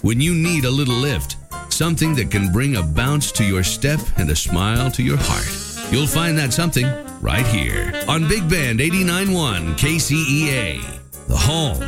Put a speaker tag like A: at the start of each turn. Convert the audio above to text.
A: when you need a little lift, something that can bring a bounce to your step and a smile to your heart. You'll find that something right here on Big Band 89.1 KCEA, the home